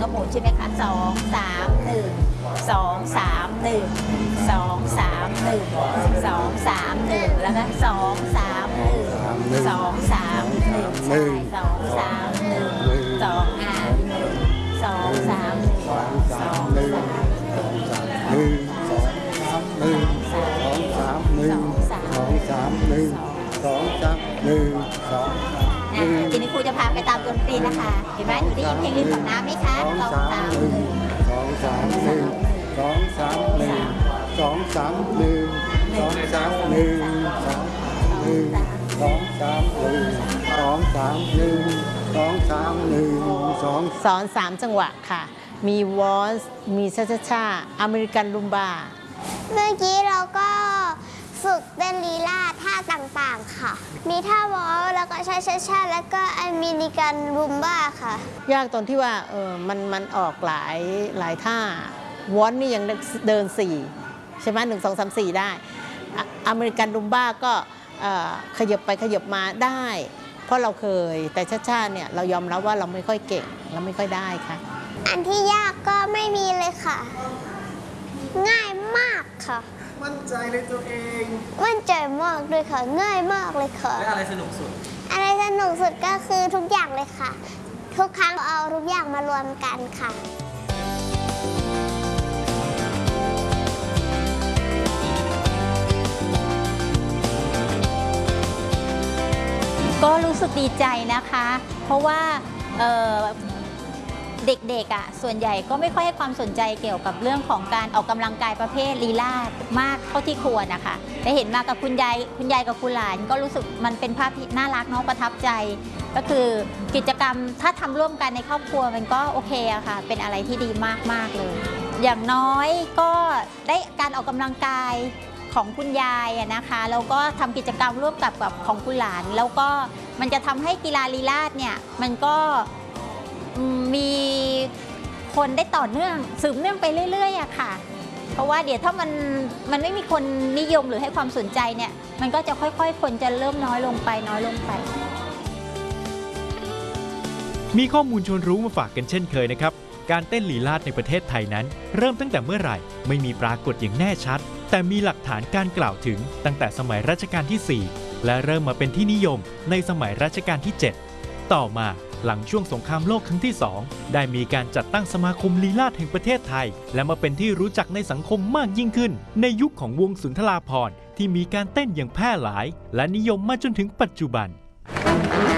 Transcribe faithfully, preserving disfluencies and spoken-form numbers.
ก็หมุนใช่ไหมคะสองสามหนึ่งสองสามหนึ่งสองสามหนึ่งสองสามหนึ่งแล้วก็สองสามหนึ่งสองสามหนึ่งใช่สองสามหนึ่งสองอ่าหนึ่งสองสามหนึ่งสองสามหนึ่งหนึ่งสองหนึ่งสองสามหนึ่งสองสามหนึ่งสองสามหนึ่งสองทีนี้ครูจะพาไปตามดนตรีนะคะเห็นไหมหนูได้ยินเพลงริมฝั่งน้ำไหมคะสองสามหนึ่งสองสามหนึ่งสองสามหนึ่งสองสามหนึ่งสองสามหนึ่งสองหนึ่งสองสามหนึ่งสองสามหนึ่งสองสามหนึ่งสองสอนสามจังหวะค่ะมีวอลซ์มีชาชาชาอเมริกันลุมบาเมื่อกี้เราก็ฝึกเต้นลีลาท่าต่างๆค่ะมีท่าวอลแล้วก็ชาชาชาแล้วก็อเมริกันลุมบ้าค่ะยากตรงที่ว่าเออมันมันออกหลายหลายท่าวอลนี่ยังเดินสี่ใช่ไหมหนึ่งสองสามสี่ได้อเมริกันลุมบ้าก็ขยับไปขยับมาได้ เพราะเราเคยแต่ชาชาเนี่ยเรายอมรับว่าเราไม่ค่อยเก่งเราไม่ค่อยได้ค่ะอันที่ยากก็ไม่มีเลยค่ะง่ายมากค่ะมั่นใจในตัวเองมั่นใจมากด้วยค่ะง่ายมากเลยค่ะและอะไรสนุกสุดอะไรสนุกสุดก็คือทุกอย่างเลยค่ะทุกครั้งเอาทุกอย่างมารวมกันค่ะก็รู้สึกดีใจนะคะเพราะว่าเด็กๆอ่ะส่วนใหญ่ก็ไม่ค่อยให้ความสนใจเกี่ยวกับเรื่องของการออกกำลังกายประเภทลีลาศมากเท่าที่ควรนะคะแต่เห็นมากับคุณยายคุณยายกับคุณหลานก็รู้สึกมันเป็นภาพที่น่ารักเนาะประทับใจก็คือกิจกรรมถ้าทำร่วมกันในครอบครัวมันก็โอเคอะค่ะเป็นอะไรที่ดีมากๆเลยอย่างน้อยก็ได้การออกกำลังกายของคุณยายนะคะแล้วก็ทำกิจกรรมร่วมกับกับของคุณหลานแล้วก็มันจะทำให้กีฬาลีลาศเนี่ยมันก็มีคนได้ต่อเนื่องสืบเนื่องไปเรื่อยๆอะค่ะเพราะว่าเดี๋ยวถ้ามันมันไม่มีคนนิยมหรือให้ความสนใจเนี่ยมันก็จะค่อยๆคนจะเริ่มน้อยลงไปน้อยลงไปมีข้อมูลชวนรู้มาฝากกันเช่นเคยนะครับการเต้นลีลาศในประเทศไทยนั้นเริ่มตั้งแต่เมื่อไหร่ไม่มีปรากฏอย่างแน่ชัดแต่มีหลักฐานการกล่าวถึงตั้งแต่สมัยรัชกาลที่สี่และเริ่มมาเป็นที่นิยมในสมัยรัชกาลที่เจ็ดต่อมาหลังช่วงสงครามโลกครั้งที่สองได้มีการจัดตั้งสมาคมลีลาศแห่งประเทศไทยและมาเป็นที่รู้จักในสังคมมากยิ่งขึ้นในยุคของวงสุนทราภรณ์ที่มีการเต้นอย่างแพร่หลายและนิยมมาจนถึงปัจจุบัน